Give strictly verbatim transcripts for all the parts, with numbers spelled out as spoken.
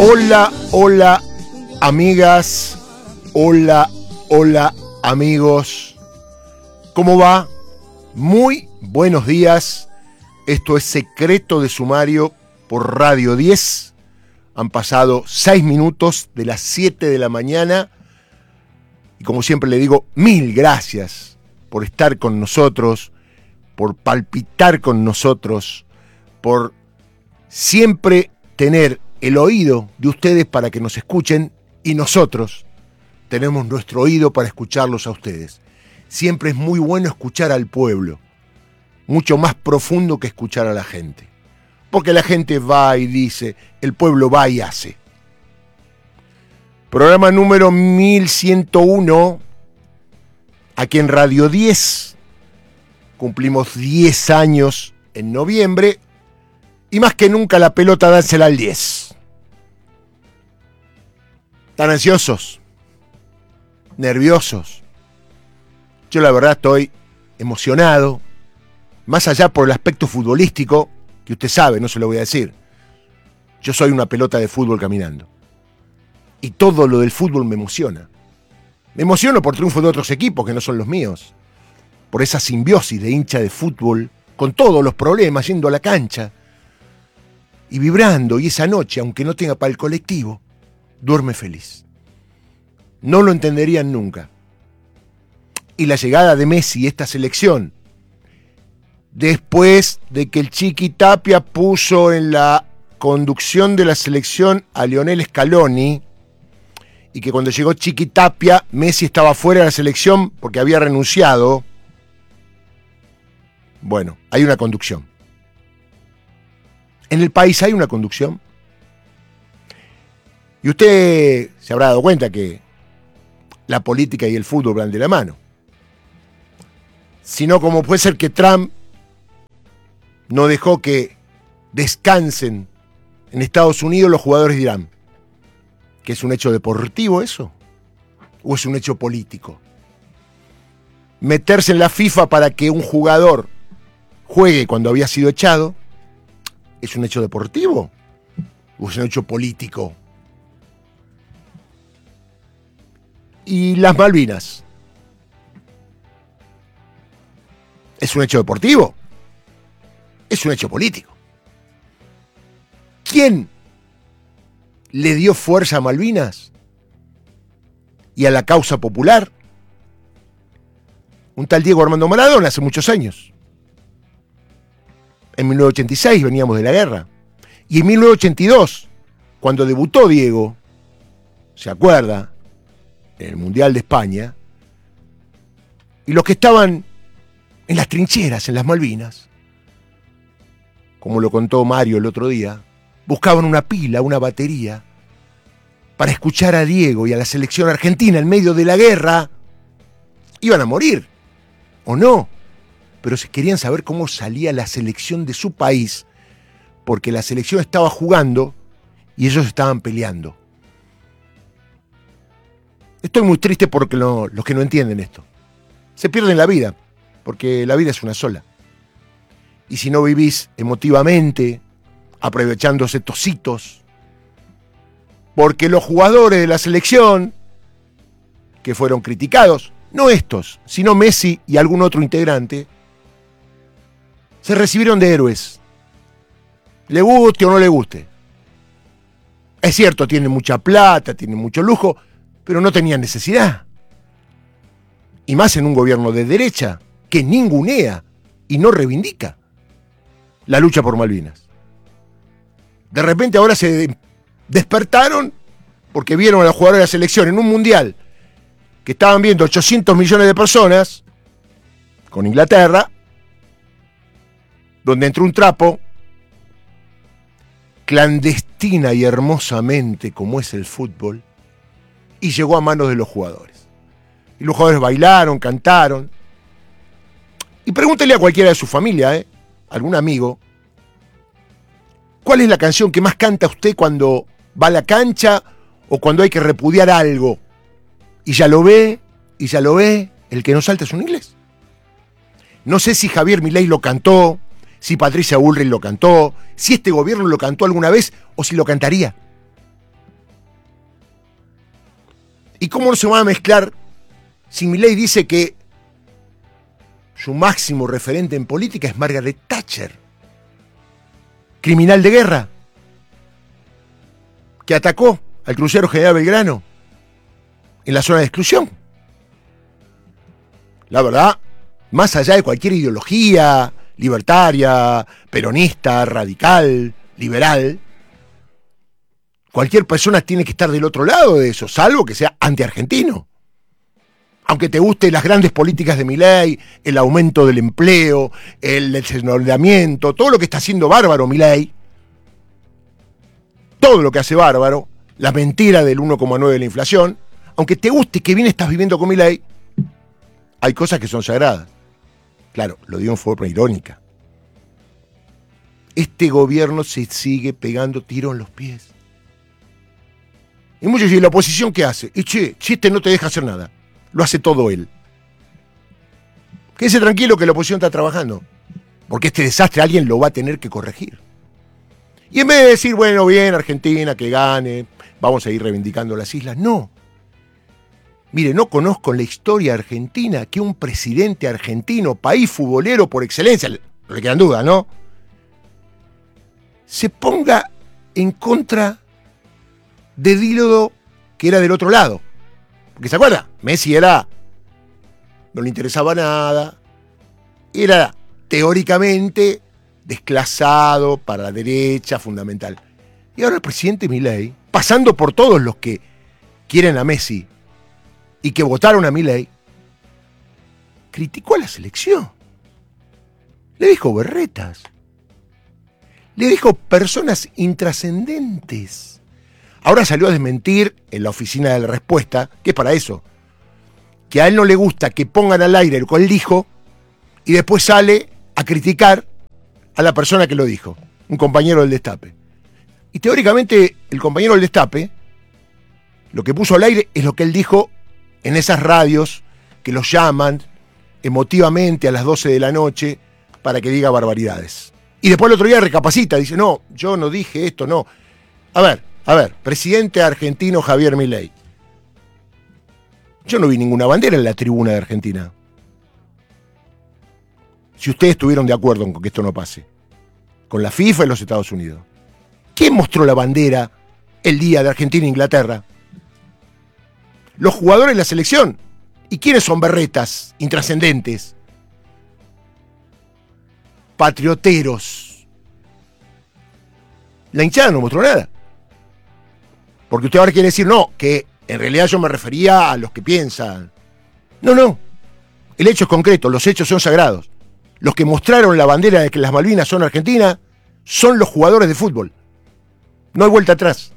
Hola, hola, amigas. Hola, hola, amigos. ¿Cómo va? Muy buenos días. Esto es Secreto de Sumario por Radio diez. Han pasado seis minutos de las siete de la mañana. Y como siempre le digo, mil gracias por estar con nosotros, por palpitar con nosotros, por siempre tener el oído de ustedes para que nos escuchen, y nosotros tenemos nuestro oído para escucharlos a ustedes. Siempre es muy bueno escuchar al pueblo, mucho más profundo que escuchar a la gente, porque la gente va y dice, el pueblo va y hace. Programa número mil ciento uno, aquí en Radio diez. Cumplimos diez años en noviembre, y más que nunca la pelota dársela al diez. ¿Están ansiosos? ¿Nerviosos? Yo la verdad estoy emocionado, más allá por el aspecto futbolístico, que usted sabe, no se lo voy a decir. Yo soy una pelota de fútbol caminando. Y todo lo del fútbol me emociona. Me emociono por triunfos de otros equipos que no son los míos. Por esa simbiosis de hincha de fútbol, con todos los problemas, yendo a la cancha y vibrando, y esa noche, aunque no tenga para el colectivo, duerme feliz. No lo entenderían nunca. Y la llegada de Messi a esta selección, después de que el Chiqui Tapia puso en la conducción de la selección a Lionel Scaloni, y que cuando llegó Chiqui Tapia, Messi estaba fuera de la selección porque había renunciado. Bueno, hay una conducción. En el país hay una conducción. Y usted se habrá dado cuenta que la política y el fútbol van de la mano. Sino como puede ser que Trump no dejó que descansen en Estados Unidos los jugadores de Irán. ¿Que es un hecho deportivo eso? ¿O es un hecho político? Meterse en la FIFA para que un jugador juegue cuando había sido echado, ¿es un hecho deportivo? ¿O es un hecho político? Y las Malvinas, ¿es un hecho deportivo? Es un hecho político. ¿Quién le dio fuerza a Malvinas y a la causa popular? Un tal Diego Armando Maradona hace muchos años. En mil novecientos ochenta y seis veníamos de la guerra. Y en mil novecientos ochenta y dos, cuando debutó Diego, ¿se acuerda? En el Mundial de España, y los que estaban en las trincheras, en las Malvinas, como lo contó Mario el otro día, buscaban una pila, una batería, para escuchar a Diego y a la selección argentina en medio de la guerra. Iban a morir, o no, pero querían saber cómo salía la selección de su país, porque la selección estaba jugando y ellos estaban peleando. Estoy muy triste porque lo, los que no entienden esto se pierden la vida, porque la vida es una sola. Y si no vivís emotivamente, aprovechándose tositos, porque los jugadores de la selección que fueron criticados, no estos, sino Messi y algún otro integrante, se recibieron de héroes. Le guste o no le guste. Es cierto, tienen mucha plata, tienen mucho lujo, pero no tenían necesidad. Y más en un gobierno de derecha que ningunea y no reivindica la lucha por Malvinas. De repente ahora se despertaron porque vieron a los jugadores de la selección en un mundial que estaban viendo ochocientos millones de personas con Inglaterra, donde entró un trapo clandestina y hermosamente como es el fútbol, y llegó a manos de los jugadores. Y los jugadores bailaron, cantaron. Y pregúntele a cualquiera de su familia, ¿eh? algún amigo, ¿cuál es la canción que más canta usted cuando va a la cancha o cuando hay que repudiar algo? Y ya lo ve, y ya lo ve, el que no salta es un inglés. No sé si Javier Milei lo cantó, si Patricia Bullrich lo cantó, si este gobierno lo cantó alguna vez o si lo cantaría. ¿Y cómo no se van a mezclar si Milei dice que su máximo referente en política es Margaret Thatcher, criminal de guerra, que atacó al crucero General Belgrano en la zona de exclusión? La verdad, más allá de cualquier ideología libertaria, peronista, radical, liberal, cualquier persona tiene que estar del otro lado de eso, salvo que sea antiargentino. Aunque te gusten las grandes políticas de Milei, el aumento del empleo, el desendeudamiento, todo lo que está haciendo bárbaro Milei, todo lo que hace bárbaro, la mentira del uno coma nueve de la inflación, aunque te guste que bien estás viviendo con Milei, hay cosas que son sagradas. Claro, lo digo en forma irónica. Este gobierno se sigue pegando tiro en los pies. Y muchos dicen, ¿la oposición qué hace? Y che, si este no te deja hacer nada, lo hace todo él. Quédese tranquilo que la oposición está trabajando, porque este desastre alguien lo va a tener que corregir. Y en vez de decir, bueno, bien, Argentina, que gane, vamos a ir reivindicando las islas, no. Mire, no conozco en la historia argentina que un presidente argentino, país futbolero por excelencia, no le quedan dudas, ¿no?, se ponga en contra de Dílodo, que era del otro lado. Porque se acuerda, Messi era, no le interesaba nada, era teóricamente desclasado, para la derecha, fundamental. Y ahora el presidente Milei, pasando por todos los que quieren a Messi y que votaron a Milei, criticó a la selección. Le dijo berretas. Le dijo personas intrascendentes. Ahora salió a desmentir en la oficina de la respuesta, que es para eso, que a él no le gusta que pongan al aire lo que él dijo y después sale a criticar a la persona que lo dijo, un compañero del Destape. Y teóricamente el compañero del Destape, lo que puso al aire es lo que él dijo en esas radios que los llaman emotivamente a las doce de la noche para que diga barbaridades. Y después el otro día recapacita, dice, no, yo no dije esto, no. A ver, a ver, presidente argentino Javier Milei. Yo no vi ninguna bandera en la tribuna de Argentina. Si ustedes estuvieron de acuerdo con que esto no pase, con la FIFA y los Estados Unidos. ¿Quién mostró la bandera el día de Argentina e Inglaterra? Los jugadores de la selección. ¿Y quiénes son berretas intrascendentes? Patrioteros. La hinchada no mostró nada. Porque usted ahora quiere decir, no, que en realidad yo me refería a los que piensan. No, no. El hecho es concreto, los hechos son sagrados. Los que mostraron la bandera de que las Malvinas son Argentina son los jugadores de fútbol. No hay vuelta atrás.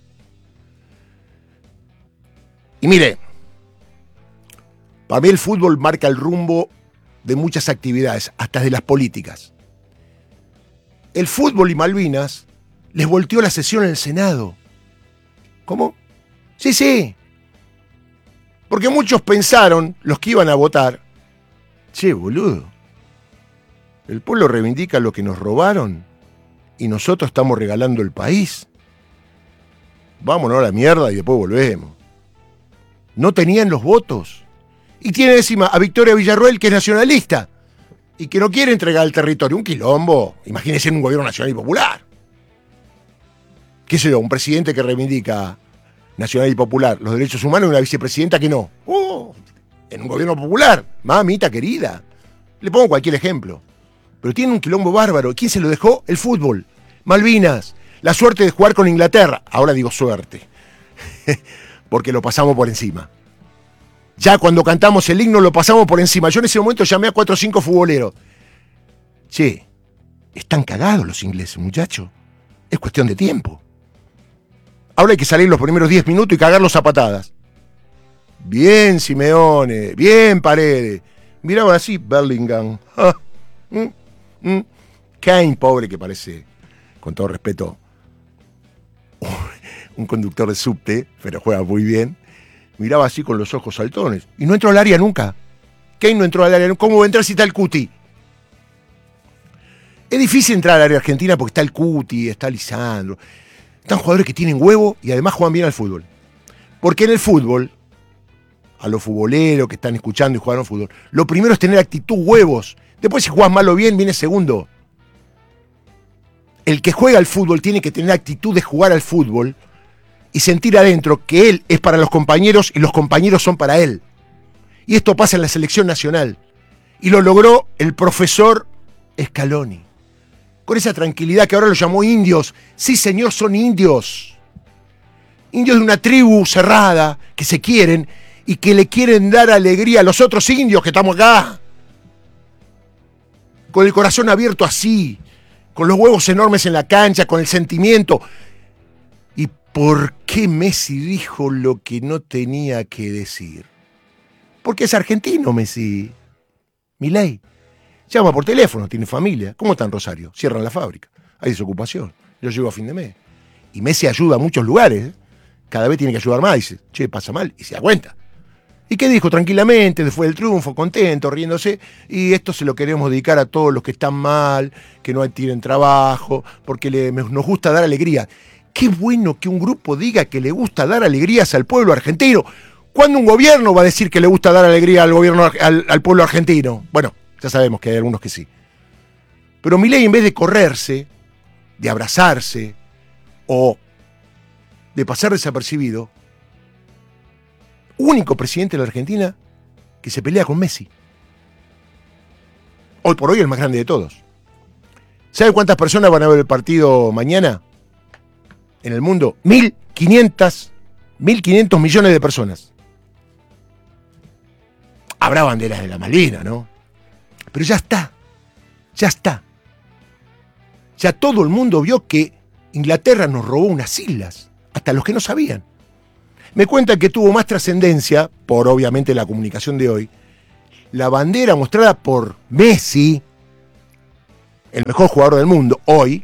Y mire, para mí el fútbol marca el rumbo de muchas actividades, hasta de las políticas. El fútbol y Malvinas les volteó la sesión en el Senado. ¿Cómo? Sí, sí. Porque muchos pensaron, los que iban a votar, che, boludo, el pueblo reivindica lo que nos robaron y nosotros estamos regalando el país. Vámonos a la mierda y después volvemos. No tenían los votos. Y tiene encima a Victoria Villarroel, que es nacionalista y que no quiere entregar el territorio. Un quilombo. Imagínense en un gobierno nacional y popular. ¿Qué sé yo? Un presidente que reivindica nacional y popular los derechos humanos y una vicepresidenta que no. ¡Oh! En un gobierno popular. Mamita querida. Le pongo cualquier ejemplo. Pero tiene un quilombo bárbaro. ¿Quién se lo dejó? El fútbol. Malvinas. La suerte de jugar con Inglaterra. Ahora digo suerte. Porque lo pasamos por encima. Ya cuando cantamos el himno lo pasamos por encima. Yo en ese momento llamé a cuatro o cinco futboleros. Che, están cagados los ingleses, muchachos. Es cuestión de tiempo. Ahora hay que salir los primeros diez minutos y cagarlos a patadas. Bien Simeone, bien Paredes. Miraba así, Bellingham. Ah, mm, mm. Kane, pobre, que parece, con todo respeto, un conductor de subte, pero juega muy bien. Miraba así con los ojos saltones. Y no entró al área nunca. Kane no entró al área nunca. ¿Cómo va a entrar si está el Cuti? Es difícil entrar al área argentina porque está el Cuti, está Lisandro. Están jugadores que tienen huevo y además juegan bien al fútbol. Porque en el fútbol a los futboleros que están escuchando y jugaron fútbol. Lo primero es tener actitud, huevos. Después, si jugás mal o bien, viene segundo. El que juega al fútbol tiene que tener actitud de jugar al fútbol y sentir adentro que él es para los compañeros y los compañeros son para él. Y esto pasa en la selección nacional. Y lo logró el profesor Scaloni. Con esa tranquilidad que ahora lo llamó indios. Sí, señor, son indios. Indios de una tribu cerrada, que se quieren y que le quieren dar alegría a los otros indios que estamos acá. Con el corazón abierto así, con los huevos enormes en la cancha, con el sentimiento. ¿Y por qué Messi dijo lo que no tenía que decir? Porque es argentino Messi. Milei. Llama por teléfono, tiene familia. ¿Cómo está en Rosario? Cierran la fábrica. Hay desocupación. Yo llego a fin de mes. Y Messi ayuda a muchos lugares. ¿eh? Cada vez tiene que ayudar más. Dice, che, pasa mal. Y se da cuenta. ¿Y qué dijo? Tranquilamente, después del triunfo, contento, riéndose. Y esto se lo queremos dedicar a todos los que están mal, que no tienen trabajo, porque le, nos gusta dar alegría. Qué bueno que un grupo diga que le gusta dar alegrías al pueblo argentino. ¿Cuándo un gobierno va a decir que le gusta dar alegría al gobierno al, al pueblo argentino? Bueno, ya sabemos que hay algunos que sí. Pero Milei, en vez de correrse, de abrazarse o de pasar desapercibido, único presidente de la Argentina que se pelea con Messi. Hoy por hoy el más grande de todos. ¿Sabe cuántas personas van a ver el partido mañana en el mundo? mil quinientos millones de personas. Habrá banderas de la Malvinas, ¿no? Pero ya está, ya está. Ya todo el mundo vio que Inglaterra nos robó unas islas, hasta los que no sabían. Me cuentan que tuvo más trascendencia, por obviamente la comunicación de hoy, la bandera mostrada por Messi, el mejor jugador del mundo hoy,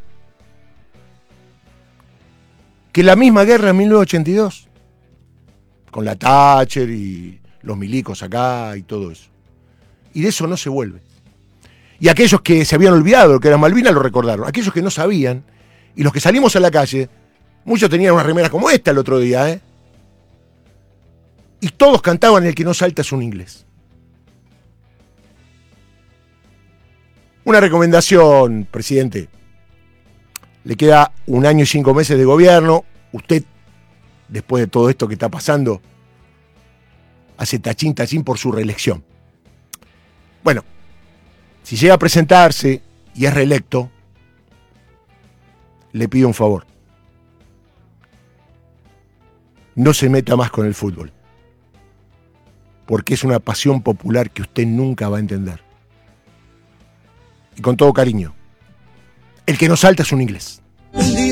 que la misma guerra en mil novecientos ochenta y dos, con la Thatcher y los milicos acá y todo eso. Y de eso no se vuelve. Y aquellos que se habían olvidado que era Malvinas lo recordaron. Aquellos que no sabían, y los que salimos a la calle, muchos tenían unas remeras como esta el otro día, ¿eh? Y todos cantaban El que no salta es un inglés. Una recomendación, presidente. Le queda un año y cinco meses de gobierno. Usted, después de todo esto que está pasando, hace tachín, tachín por su reelección. Bueno, si llega a presentarse y es reelecto, le pido un favor. No se meta más con el fútbol. Porque es una pasión popular que usted nunca va a entender. Y con todo cariño, el que no salta es un inglés.